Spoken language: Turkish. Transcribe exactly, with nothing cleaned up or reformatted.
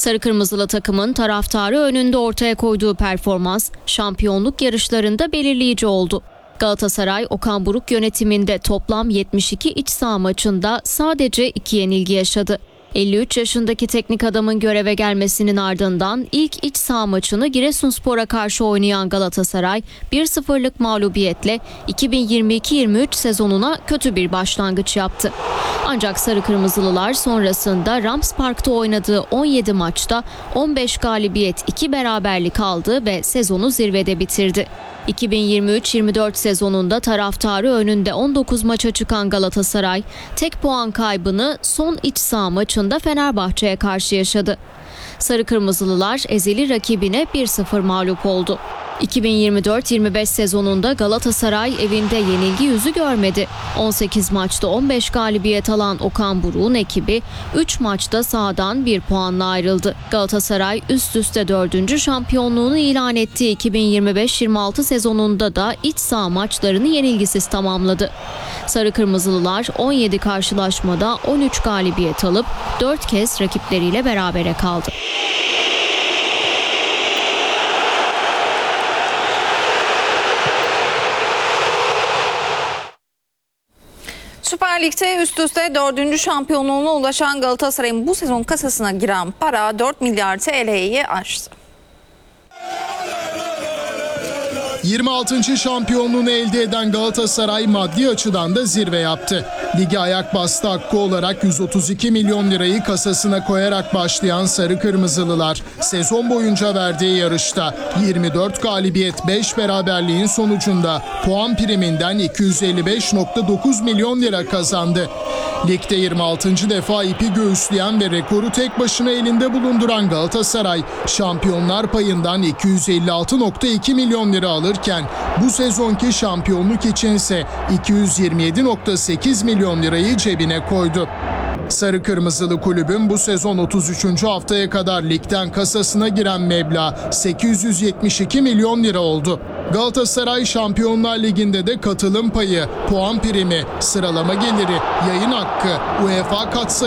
Sarı kırmızılı takımın taraftarı önünde ortaya koyduğu performans şampiyonluk yarışlarında belirleyici oldu. Galatasaray, Okan Buruk yönetiminde toplam yetmiş iki iç saha maçında sadece iki yenilgi yaşadı. elli üç yaşındaki teknik adamın göreve gelmesinin ardından ilk iç saha maçını Giresunspor'a karşı oynayan Galatasaray bir sıfırlık mağlubiyetle iki bin yirmi iki yirmi üç sezonuna kötü bir başlangıç yaptı. Ancak Sarı Kırmızılılar sonrasında Rams Park'ta oynadığı on yedi maçta on beş galibiyet, iki beraberlik aldı ve sezonu zirvede bitirdi. iki bin yirmi üç yirmi dört sezonunda taraftarı önünde on dokuz maça çıkan Galatasaray, tek puan kaybını son iç saha maçında Fenerbahçe'ye karşı yaşadı. Sarı Kırmızılılar ezeli rakibine bir sıfır mağlup oldu. iki bin yirmi dört yirmi beş sezonunda Galatasaray evinde yenilgi yüzü görmedi. on sekiz maçta on beş galibiyet alan Okan Buruk'un ekibi üç maçta sahadan bir puanla ayrıldı. Galatasaray üst üste dördüncü şampiyonluğunu ilan ettiği iki bin yirmi beş yirmi altı sezonunda da iç saha maçlarını yenilgisiz tamamladı. Sarı Kırmızılılar on yedi karşılaşmada on üç galibiyet alıp dört kez rakipleriyle berabere kaldı. Süper Lig'de üst üste dördüncü şampiyonluğuna ulaşan Galatasaray'ın bu sezon kasasına giren para dört milyar T L'yi aştı. yirmi altıncı şampiyonluğunu elde eden Galatasaray maddi açıdan da zirve yaptı. Lige ayak bastı hakkı olarak yüz otuz iki milyon lirayı kasasına koyarak başlayan Sarı Kırmızılılar sezon boyunca verdiği yarışta yirmi dört galibiyet beş beraberliğin sonucunda puan priminden iki yüz elli beş virgül dokuz milyon lira kazandı. Ligde yirmi altıncı defa ipi göğüsleyen ve rekoru tek başına elinde bulunduran Galatasaray şampiyonlar payından iki yüz elli altı virgül iki milyon lira alırken bu sezonki şampiyonluk içinse iki yüz yirmi yedi virgül sekiz milyon lirayı cebine koydu. Sarı Kırmızılı kulübün bu sezon otuz üçüncü haftaya kadar ligden kasasına giren meblağ sekiz yüz yetmiş iki milyon lira oldu. Galatasaray Şampiyonlar Ligi'nde de katılım payı, puan primi, sıralama geliri, yayın hakkı, UEFA katsayı